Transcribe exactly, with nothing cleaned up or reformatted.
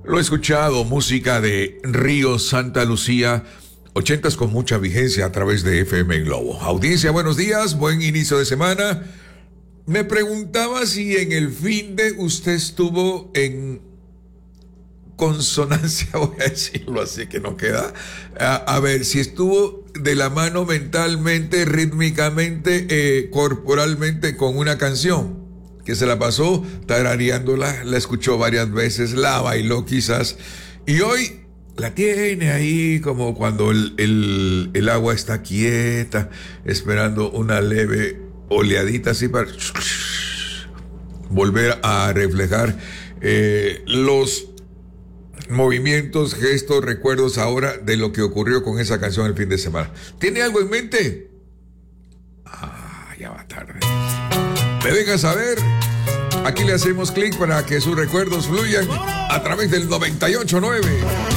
Lo he escuchado, música de Río Santa Lucía, ochentas con mucha vigencia a través de F M Globo. Audiencia, buenos días, buen inicio de semana. Me preguntaba si en el fin de usted estuvo en consonancia, voy a decirlo así que no queda. A, a ver, si estuvo de la mano mentalmente, rítmicamente, eh, corporalmente con una canción. Que se la pasó tarareándola, la escuchó varias veces, la bailó quizás, y hoy la tiene ahí como cuando el, el, el agua está quieta, esperando una leve oleadita así para volver a reflejar eh, los movimientos, gestos, recuerdos ahora de lo que ocurrió con esa canción el fin de semana. ¿Tiene algo en mente? Ah, ya va tarde. Me deja saber. Aquí le hacemos clic para que sus recuerdos fluyan a través del noventa y ocho punto nueve.